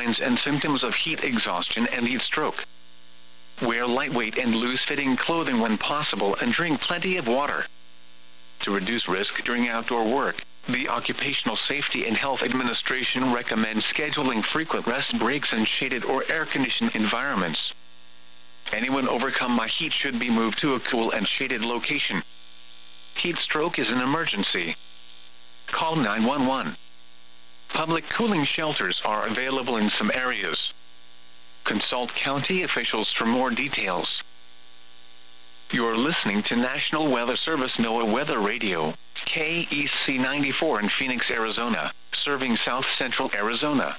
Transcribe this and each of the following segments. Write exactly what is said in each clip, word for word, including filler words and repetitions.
signs and symptoms of heat exhaustion and heat stroke. Wear lightweight and loose-fitting clothing when possible and drink plenty of water. To reduce risk during outdoor work, the Occupational Safety and Health Administration recommends scheduling frequent rest breaks in shaded or air-conditioned environments. Anyone overcome by heat should be moved to a cool and shaded location. Heat stroke is an emergency. Call nine one one. Public cooling shelters are available in some areas. Consult county officials for more details. You're listening to National Weather Service NOAA Weather Radio, K E C ninety-four in Phoenix, Arizona, serving south central Arizona.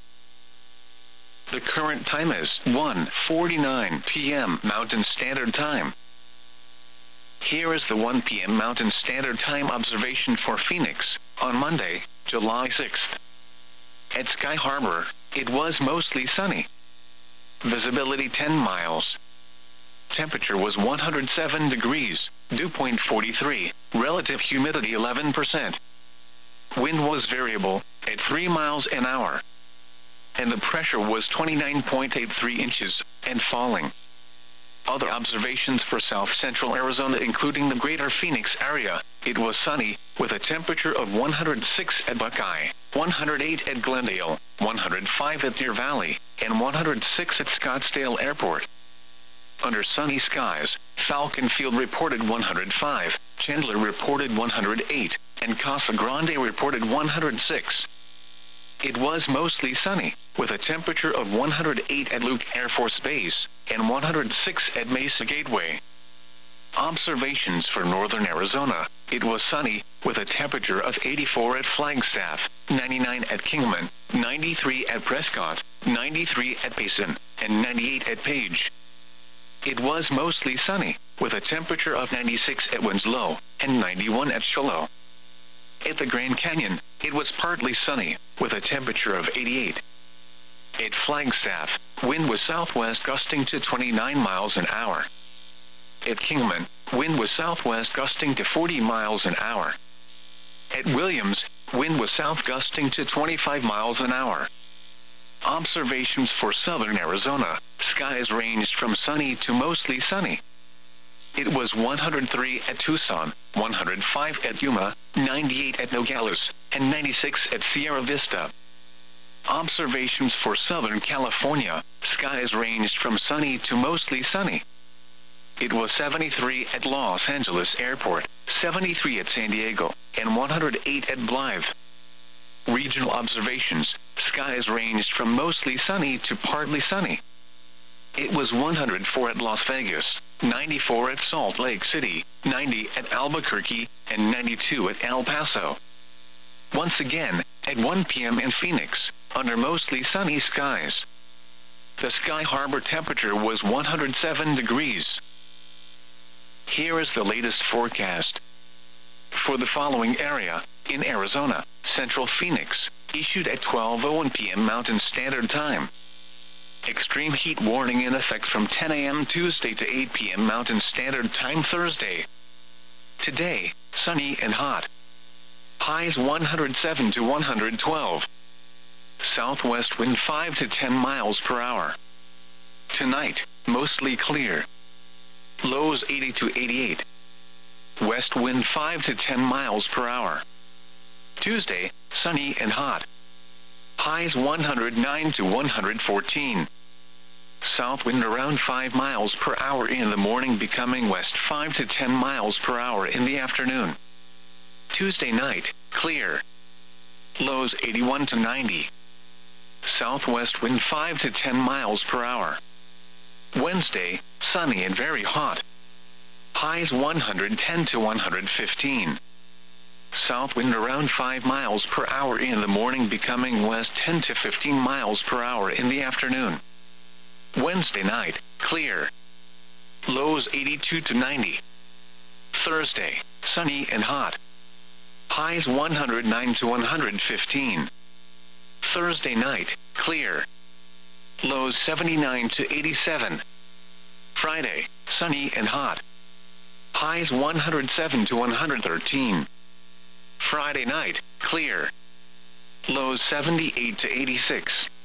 The current time is one forty-nine p m Mountain Standard Time. Here is the one p m Mountain Standard Time observation for Phoenix, on Monday, July sixth. At Sky Harbor, it was mostly sunny. Visibility ten miles. Temperature was one hundred seven degrees, dew point forty-three, relative humidity eleven percent. Wind was variable, at three miles an hour. And the pressure was twenty-nine point eight three inches, and falling. Other observations for south central Arizona including the greater Phoenix area, it was sunny, with a temperature of one hundred six at Buckeye, one hundred eight at Glendale, one hundred five at Deer Valley, and one hundred six at Scottsdale Airport. Under sunny skies, Falcon Field reported one hundred five, Chandler reported one hundred eight, and Casa Grande reported one hundred six. It was mostly sunny, with a temperature of one hundred eight at Luke Air Force Base, and one hundred six at Mesa Gateway. Observations for northern Arizona, it was sunny, with a temperature of eighty-four at Flagstaff, ninety-nine at Kingman, ninety-three at Prescott, ninety-three at Payson, and ninety-eight at Page. It was mostly sunny, with a temperature of ninety-six at Winslow, and ninety-one at Shiloh. At the Grand Canyon, it was partly sunny, with a temperature of eighty-eight. At Flagstaff, wind was southwest gusting to twenty-nine miles an hour. At Kingman, wind was southwest gusting to forty miles an hour. At Williams, wind was south gusting to twenty-five miles an hour. Observations for southern Arizona, skies ranged from sunny to mostly sunny. It was one hundred three at Tucson, one hundred five at Yuma, ninety-eight at Nogales, and ninety-six at Sierra Vista. Observations for Southern California, skies ranged from sunny to mostly sunny. It was seventy-three at Los Angeles Airport, seventy-three at San Diego, and one hundred eight at Blythe. Regional observations, skies ranged from mostly sunny to partly sunny. It was one hundred four at Las Vegas, ninety-four at Salt Lake City, ninety at Albuquerque, and ninety-two at El Paso. Once again, at one p m in Phoenix, under mostly sunny skies. The Sky Harbor temperature was one hundred seven degrees. Here is the latest forecast. For the following area, in Arizona, Central Phoenix, issued at twelve oh one p m Mountain Standard Time. Extreme heat warning in effect from ten a m Tuesday to eight p m Mountain Standard Time Thursday. Today, sunny and hot. Highs one hundred seven to one hundred twelve. Southwest wind five to ten miles per hour. Tonight, mostly clear. Lows eighty to eighty-eight. West wind five to ten miles per hour. Tuesday, sunny and hot. Highs one hundred nine to one hundred fourteen. South wind around five miles per hour in the morning, becoming west five to ten miles per hour in the afternoon. Tuesday night, clear. Lows eighty-one to ninety. Southwest wind five to ten miles per hour. Wednesday, sunny and very hot. Highs one hundred ten to one hundred fifteen. South wind around five miles per hour in the morning, becoming west ten to fifteen miles per hour in the afternoon. Wednesday night, clear. Lows eighty-two to ninety. Thursday, sunny and hot. Highs one hundred nine to one hundred fifteen. Thursday night, clear. Lows seventy-nine to eighty-seven. Friday, sunny and hot. Highs one hundred seven to one hundred thirteen. Friday night, clear. Lows seventy-eight to eighty-six.